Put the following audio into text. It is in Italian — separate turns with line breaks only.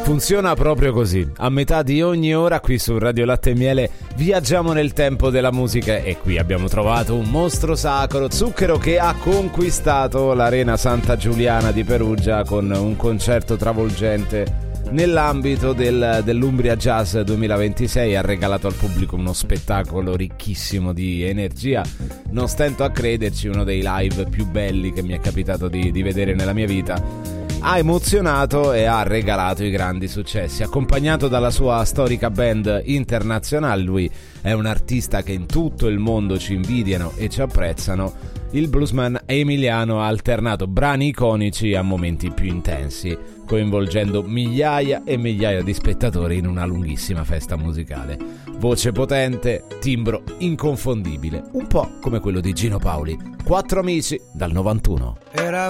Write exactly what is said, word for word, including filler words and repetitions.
Funziona proprio così. A metà di ogni ora qui su Radio Latte e Miele viaggiamo nel tempo della musica e qui abbiamo trovato un mostro sacro, Zucchero, che ha conquistato l'Arena Santa Giuliana di Perugia con un concerto travolgente nell'ambito del, dell'Umbria Jazz duemilaventisei. Ha regalato al pubblico uno spettacolo ricchissimo di energia. Non stento a crederci, uno dei live più belli che mi è capitato di, di vedere nella mia vita. Ha emozionato e ha regalato i grandi successi, accompagnato dalla sua storica band internazionale. Lui è un artista che in tutto il mondo ci invidiano e ci apprezzano. Il bluesman emiliano ha alternato brani iconici a momenti più intensi, coinvolgendo migliaia e migliaia di spettatori in una lunghissima festa musicale. Voce potente, timbro inconfondibile, un po' come quello di Gino Paoli. Quattro amici dal novantuno.
Era